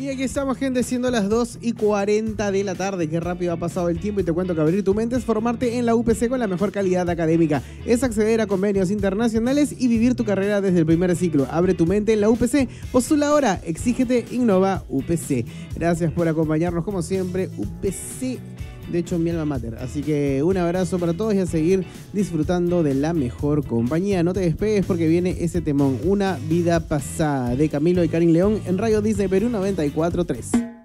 Y aquí estamos, gente, siendo las 2:40 de la tarde. Qué rápido ha pasado el tiempo y te cuento que abrir tu mente es formarte en la UPC con la mejor calidad académica. Es acceder a convenios internacionales y vivir tu carrera desde el primer ciclo. Abre tu mente en la UPC. Postula ahora. Exígete, innova, UPC. Gracias por acompañarnos como siempre. UPC, de hecho, mi alma mater. Así que un abrazo para todos y a seguir disfrutando de la mejor compañía. No te despegues porque viene ese temón, Una vida pasada, de Camilo y Karin León en Radio Disney Perú 94.3.